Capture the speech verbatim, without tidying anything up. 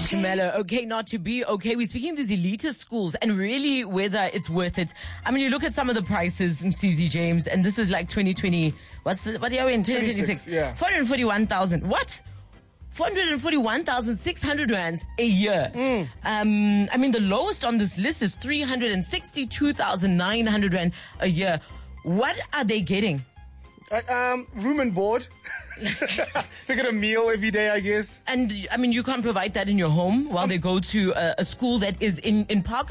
Marshmallow, okay not to be okay. We're speaking of these elitist schools and really whether it's worth it. I mean, you look at some of the prices from C Z James, and this is like twenty twenty. What's the, what are we in? twenty twenty-six. Yeah. four hundred forty-one thousand. What? four hundred forty-one thousand six hundred rands a year. Mm. Um, I mean, the lowest on this list is three hundred sixty-two thousand nine hundred rand a year. What are they getting? Uh, um, room and board. They get a meal every day, I guess. And I mean, you can't provide that in your home while they go to a, a school that is in, in Park